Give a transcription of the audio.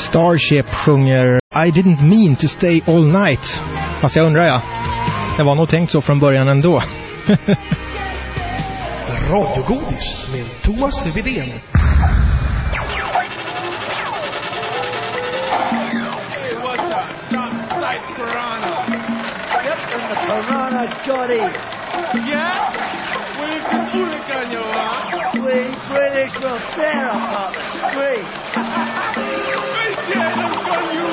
Starship sjunger I didn't mean to stay all night. Fast jag undrar det var nog tänkt så från början ändå. Radiogodis med Thomas Widén. Hey, what's up? Something like Piranha. Yep, and the Piranha got it. Yeah? Well, you can do it, can you, huh? We British will tear apart the street. Hey, Jay, look on you.